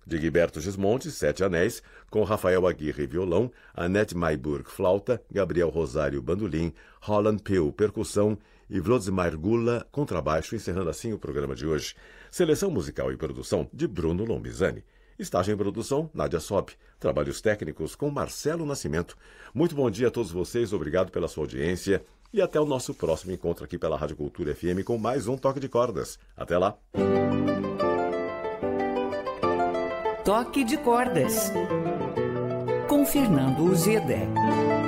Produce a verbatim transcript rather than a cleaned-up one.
de Guiberto Gismonti, Sete Anéis, com Rafael Aguirre, violão, Annette Mayburg, flauta, Gabriel Rosário, bandolim, Roland Pew, percussão e Vladimir Gula, contrabaixo, encerrando assim o programa de hoje. Seleção musical e produção de Bruno Lombizani. Estágio em produção, Nádia Sop. Trabalhos técnicos com Marcelo Nascimento. Muito bom dia a todos vocês, obrigado pela sua audiência e até o nosso próximo encontro aqui pela Rádio Cultura F M com mais um Toque de Cordas. Até lá! Toque de Cordas, com Fernando Uzeda.